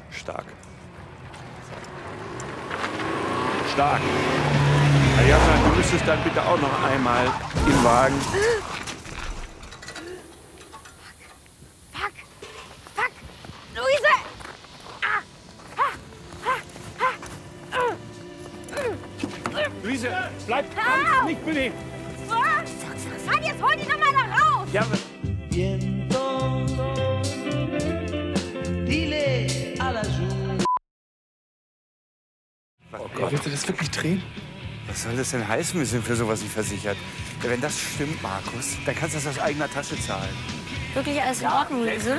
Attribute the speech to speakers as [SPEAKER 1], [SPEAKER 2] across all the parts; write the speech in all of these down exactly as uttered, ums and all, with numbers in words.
[SPEAKER 1] Stark. Stark. Na ja, du müsstest dann bitte auch noch einmal im Wagen.
[SPEAKER 2] Fuck! Fuck! Luise! Ah. Ah. Ah. Ah.
[SPEAKER 1] Luise, bleib dran,
[SPEAKER 2] Au.
[SPEAKER 1] nicht bewegen.
[SPEAKER 2] Mann, jetzt hol die doch mal da raus!
[SPEAKER 1] Ja,
[SPEAKER 3] Oh Gott, willst du das wirklich drehen?
[SPEAKER 1] was soll das denn heißen? Wir sind für sowas nicht versichert. Ja, wenn das stimmt, Markus, dann kannst du das aus eigener Tasche zahlen.
[SPEAKER 2] Wirklich alles in Ordnung, Luise?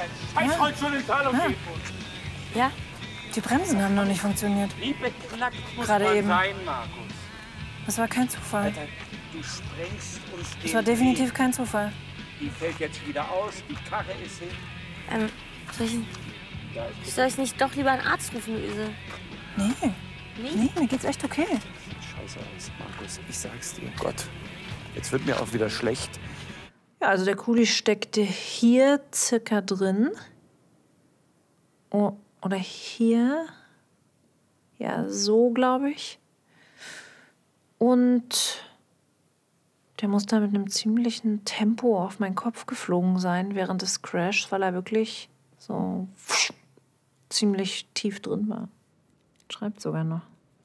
[SPEAKER 4] Ja, die Bremsen haben noch nicht funktioniert.
[SPEAKER 1] Wie beknackt muss
[SPEAKER 4] Gerade
[SPEAKER 1] man
[SPEAKER 4] eben.
[SPEAKER 1] sein, Markus?
[SPEAKER 4] Das war kein Zufall.
[SPEAKER 1] Alter, du sprengst uns den
[SPEAKER 4] Das war definitiv
[SPEAKER 1] Weg.
[SPEAKER 4] kein Zufall.
[SPEAKER 1] Die fällt jetzt wieder aus, die Karre ist hin.
[SPEAKER 2] Ähm, soll ich, soll ich nicht doch lieber einen Arzt rufen, Luise?
[SPEAKER 4] Nee, nee, mir geht's echt okay.
[SPEAKER 1] Scheiße aus, Markus, ich sag's dir. Gott, jetzt wird mir auch wieder schlecht.
[SPEAKER 4] Ja, also der Kuli steckte hier circa drin. Oh, oder hier. Ja, so, glaube ich. Und der muss da mit einem ziemlichen Tempo auf meinen Kopf geflogen sein während des Crashs, weil er wirklich so ziemlich tief drin war. Schreibt sogar noch.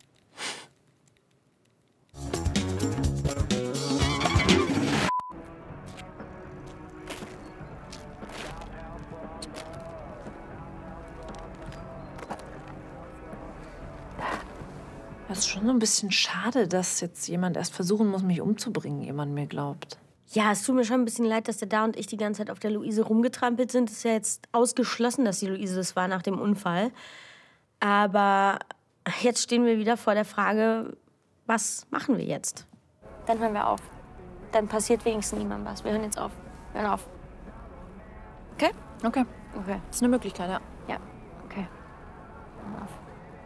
[SPEAKER 4] Das ist schon so ein bisschen schade, dass jetzt jemand erst versuchen muss, mich umzubringen, ehe man mir glaubt.
[SPEAKER 2] Ja, es tut mir schon ein bisschen leid, dass der da und ich die ganze Zeit auf der Luise rumgetrampelt sind. Es ist ja jetzt ausgeschlossen, dass die Luise das war nach dem Unfall. Aber jetzt stehen wir wieder vor der Frage, was machen wir jetzt? Dann hören wir auf. Dann passiert wenigstens niemandem was. Wir hören jetzt auf. Wir hören auf. Okay?
[SPEAKER 4] Okay,
[SPEAKER 2] Okay.
[SPEAKER 4] das ist eine Möglichkeit, ja.
[SPEAKER 2] Ja, okay. Hören auf.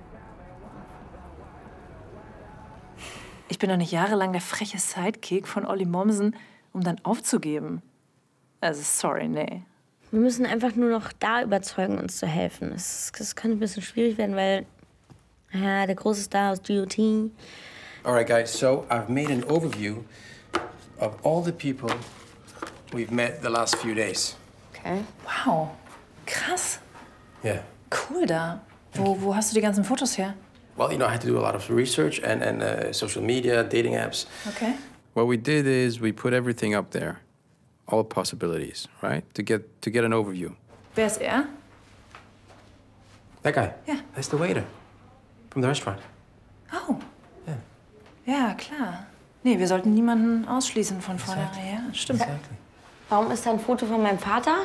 [SPEAKER 4] Ich bin doch nicht jahrelang der freche Sidekick von Olli Mommsen, um dann aufzugeben. Also, sorry, nee.
[SPEAKER 2] Wir müssen einfach nur noch da überzeugen, uns zu helfen. Das, das kann ein bisschen schwierig werden, weil ja, der große Star aus G O T.
[SPEAKER 5] All right, guys, so I've made an overview of all the people we've met the last few days.
[SPEAKER 2] Okay.
[SPEAKER 4] Wow, krass.
[SPEAKER 5] Yeah.
[SPEAKER 4] Cool da. Wo, wo hast du die ganzen Fotos her?
[SPEAKER 5] Well, you know, I had to do a lot of research and, and uh, social media, dating apps.
[SPEAKER 4] Okay.
[SPEAKER 6] What we did is we put everything up there, all possibilities, right? To get to get an overview.
[SPEAKER 4] Wer ist er?
[SPEAKER 5] That guy?
[SPEAKER 4] Yeah.
[SPEAKER 5] That's the waiter from the restaurant.
[SPEAKER 4] Oh.
[SPEAKER 5] Yeah.
[SPEAKER 4] Ja, klar. Nee, wir sollten niemanden ausschließen von vornherein. Ja, stimmt.
[SPEAKER 5] Exactly.
[SPEAKER 2] Warum ist da ein Foto von meinem Vater?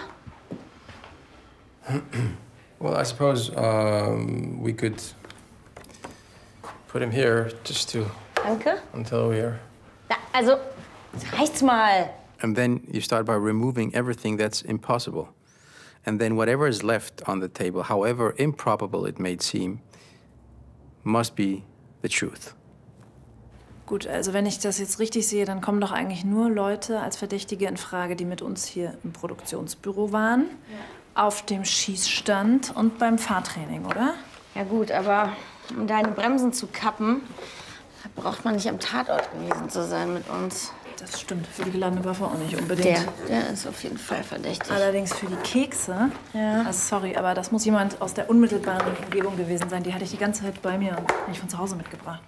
[SPEAKER 5] Well, I suppose um, we could put him here just to
[SPEAKER 2] Danke.
[SPEAKER 5] until we're.
[SPEAKER 2] Na, also, jetzt reicht's mal.
[SPEAKER 6] And then you start by removing everything that's impossible. And then whatever is left on the table, however improbable it may seem, must be the truth.
[SPEAKER 4] Gut, also wenn ich das jetzt richtig sehe, dann kommen doch eigentlich nur Leute als Verdächtige in Frage, die mit uns hier im Produktionsbüro waren, ja. Auf dem Schießstand und beim Fahrtraining, oder?
[SPEAKER 2] Ja gut, aber um deine Bremsen zu kappen, braucht man nicht am Tatort gewesen zu sein mit uns.
[SPEAKER 4] Das stimmt, für die geladene Waffe auch nicht unbedingt.
[SPEAKER 2] Der, der ist auf jeden Fall verdächtig.
[SPEAKER 4] Allerdings für die Kekse,
[SPEAKER 2] Ja.
[SPEAKER 4] also sorry, aber das muss jemand aus der unmittelbaren Umgebung gewesen sein. Die hatte ich die ganze Zeit bei mir und nicht von zu Hause mitgebracht.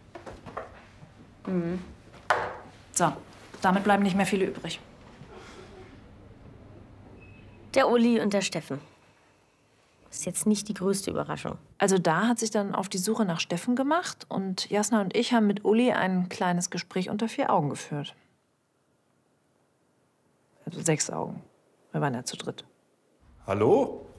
[SPEAKER 2] Mhm.
[SPEAKER 4] So, damit bleiben nicht mehr viele übrig.
[SPEAKER 2] Der Uli und der Steffen. Ist jetzt nicht die größte Überraschung.
[SPEAKER 4] Also da hat sich dann auf die Suche nach Steffen gemacht und Jasna und ich haben mit Uli ein kleines Gespräch unter vier Augen geführt. Also sechs Augen. Wir waren ja zu dritt.
[SPEAKER 1] Hallo?